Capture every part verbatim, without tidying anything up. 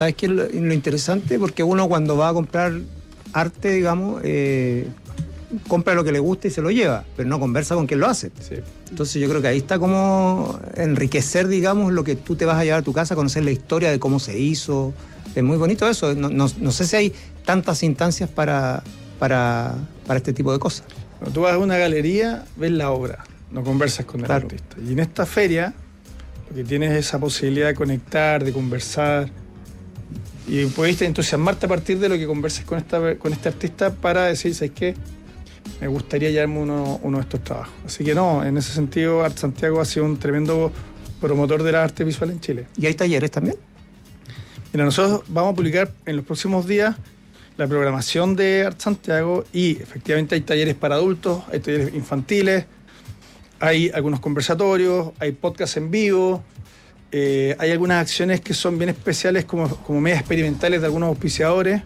¿Sabes qué es lo, lo interesante? Porque uno cuando va a comprar arte, digamos, eh, compra lo que le gusta y se lo lleva, pero no conversa con quien lo hace. Sí. Entonces yo creo que ahí está como enriquecer, digamos, lo que tú te vas a llevar a tu casa, conocer la historia de cómo se hizo. Es muy bonito eso. No, no, no sé si hay tantas instancias para, para, para este tipo de cosas. Cuando tú vas a una galería, ves la obra, no conversas con el Claro. artista. Y en esta feria, lo que tienes es esa posibilidad de conectar, de conversar, y pudiste entusiasmarte a partir de lo que converses con, esta, con este artista para decir, ¿sabes qué? Me gustaría llevarme uno, uno de estos trabajos. Así que no, en ese sentido, Art Santiago ha sido un tremendo promotor de la arte visual en Chile. ¿Y hay talleres también? Mira, nosotros vamos a publicar en los próximos días la programación de Art Santiago y efectivamente hay talleres para adultos, hay talleres infantiles, hay algunos conversatorios, hay podcasts en vivo, eh, hay algunas acciones que son bien especiales como, como medias experimentales de algunos auspiciadores.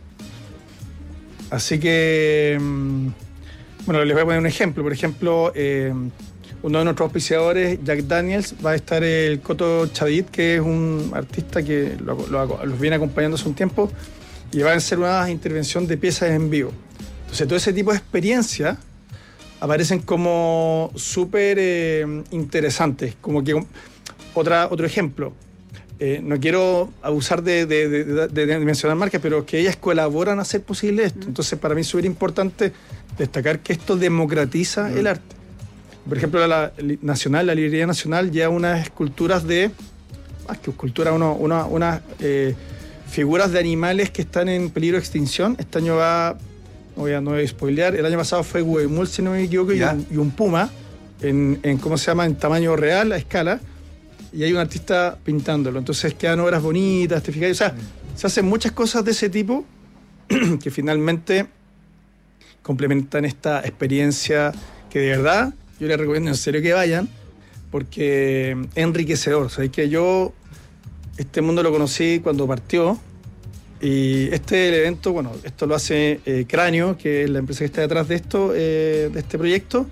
Así que, mmm, bueno, les voy a poner un ejemplo. Por ejemplo, eh, uno de nuestros auspiciadores, Jack Daniels, va a estar el Coto Chadid, que es un artista que lo, lo, los viene acompañando hace un tiempo, y va a hacer una intervención de piezas en vivo. Entonces, todo ese tipo de experiencias aparecen como súper eh, interesantes. Como que, otra, otro ejemplo, eh, no quiero abusar de, de, de, de, de mencionar marcas, pero que ellas colaboran a hacer posible esto. Entonces, para mí es súper importante destacar que esto democratiza mm. el arte. Por ejemplo, la, la Nacional, la Librería Nacional, lleva unas esculturas de... Ah, que escultura, uno, una, unas eh, figuras de animales que están en peligro de extinción. Este año va... No voy a, no voy a spoilear. El año pasado fue Huemul, si no me equivoco, y un, y un puma, en, en, ¿cómo se llama? En tamaño real, a escala. Y hay un artista pintándolo. Entonces quedan obras bonitas, ¿te fijas? O sea, mm. se hacen muchas cosas de ese tipo que finalmente complementan esta experiencia que de verdad yo les recomiendo en serio que vayan, porque es enriquecedor. ¿Sabes? Que yo este mundo lo conocí cuando partió, y este el evento, bueno, esto lo hace eh, Cráneo, que es la empresa que está detrás de esto, eh, de este proyecto,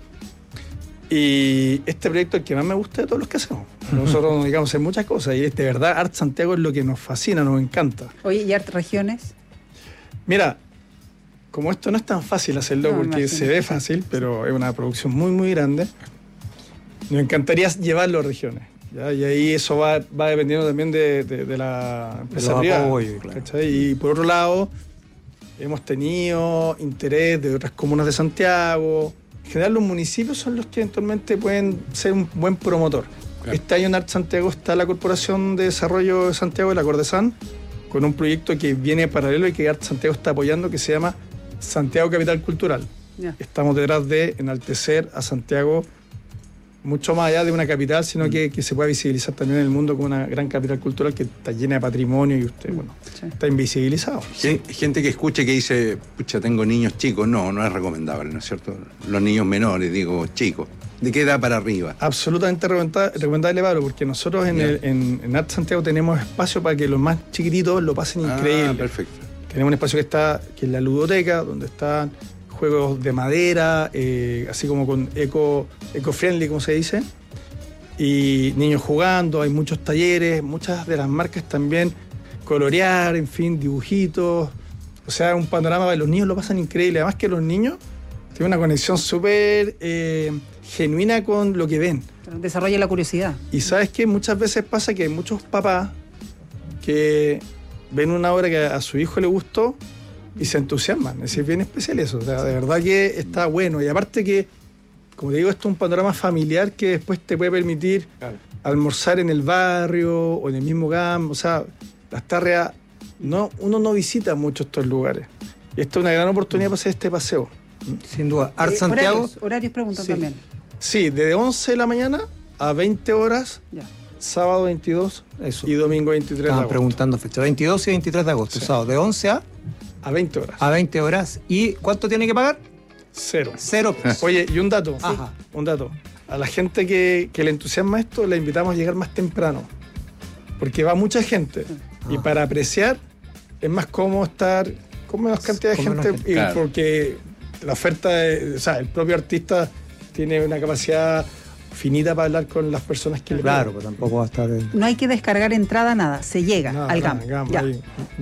y este proyecto es el que más me gusta de todos los que hacemos. Nosotros nos dedicamos a hacer muchas cosas, y de verdad Art Santiago es lo que nos fascina, nos encanta. Oye, ¿y Art Regiones? Mira, como esto no es tan fácil hacerlo, no, porque se ve fácil, pero es una producción muy, muy grande, nos encantaría llevarlo a regiones. ¿Ya? Y ahí eso va, va dependiendo también de, de, de la empresa privada. Claro. Y por otro lado, hemos tenido interés de otras comunas de Santiago. En general, los municipios son los que eventualmente pueden ser un buen promotor. Claro. Este año en Art Santiago está la Corporación de Desarrollo de Santiago, de la Cordesan, con un proyecto que viene paralelo y que Art Santiago está apoyando, que se llama Santiago Capital Cultural. Yeah. Estamos detrás de enaltecer a Santiago mucho más allá de una capital, sino mm. que, que se pueda visibilizar también en el mundo como una gran capital cultural que está llena de patrimonio y usted, bueno, sí. está invisibilizado. Gente que escuche que dice, pucha, tengo niños chicos. No, no es recomendable, ¿no es cierto? Los niños menores, digo, chicos. ¿De qué edad para arriba? Absolutamente recomendable, Pablo, porque nosotros en, el, en, en Art Santiago tenemos espacio para que los más chiquititos lo pasen ah, increíble. Perfecto. Tenemos un espacio que está, que es la ludoteca, donde están juegos de madera, eh, así como con eco, eco-friendly, como se dice, y niños jugando, hay muchos talleres, muchas de las marcas también, colorear, en fin, dibujitos, o sea, un panorama para los niños lo pasan increíble, además que los niños tienen una conexión súper eh, genuina con lo que ven. Desarrolla la curiosidad. Y ¿sabes qué? Muchas veces pasa que hay muchos papás que ven una obra que a su hijo le gustó y se entusiasman. Es decir, bien especial eso. O sea, de verdad que está bueno. Y aparte que, como te digo, esto es un panorama familiar que después te puede permitir claro. almorzar en el barrio o en el mismo G A M. O sea, las tardes, no, uno no visita mucho estos lugares. Y esto es una gran oportunidad para hacer este paseo. Sin duda. Art eh, Santiago. Horarios, horarios preguntan sí. también. Sí, desde once de la mañana a veinte horas. Ya. Sábado veintidós Eso. Y domingo veintitrés Estaban de agosto. preguntando fecha. veintidós y veintitrés de agosto. Sí. Sábado de once a... A veinte horas. A veinte horas. ¿Y cuánto tiene que pagar? Cero. Cero pesos. Oye, y un dato. Ajá. Un dato. A la gente que, que le entusiasma esto, la invitamos a llegar más temprano. Porque va mucha gente. Ah. Y para apreciar, es más cómodo estar con menos cantidad de gente. gente. Y claro. Porque la oferta, de, o sea, el propio artista tiene una capacidad finita para hablar con las personas que le Claro, pegan. pues tampoco va a estar... No hay que descargar entrada, nada. Se llega Nada, al nada, GAM. GAM, Ya. ahí.